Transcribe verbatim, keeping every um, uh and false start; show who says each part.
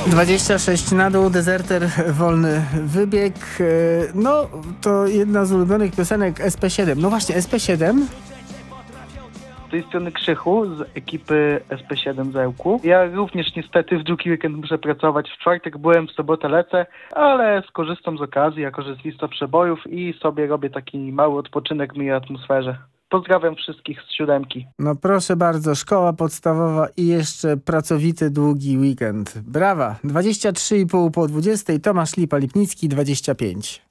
Speaker 1: dwadzieścia sześć na dół, Dezerter, wolny wybieg. No, to jedna z ulubionych piosenek S P siedem. No właśnie, S P siedem.
Speaker 2: Z tej strony Krzychu z ekipy S P siedem Zełku. Ja również niestety w drugi weekend muszę pracować. W czwartek byłem, w sobotę lecę, ale skorzystam z okazji, jako że jest lista przebojów i sobie robię taki mały odpoczynek w miłej atmosferze. Pozdrawiam wszystkich z siódemki.
Speaker 1: No proszę bardzo, szkoła podstawowa i jeszcze pracowity, długi weekend. Brawa! dwadzieścia trzy i pół po dwudziestej, Tomasz Lipa-Lipnicki, dwadzieścia pięć.